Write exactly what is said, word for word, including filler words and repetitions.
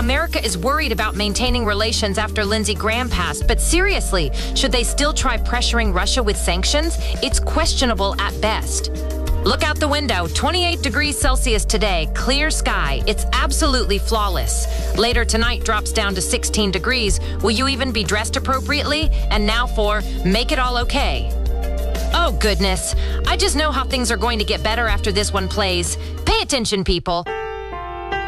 America is worried about maintaining relations after Lindsey Graham passed, but seriously, should they still try pressuring Russia with sanctions? It's questionable at best. Look out the window, twenty-eight degrees Celsius today, clear sky. It's absolutely flawless. Later tonight drops down to sixteen degrees. Will you even be dressed appropriately? And now for Make It All Okay. Oh goodness, I just know how things are going to get better after this one plays. Pay attention, people.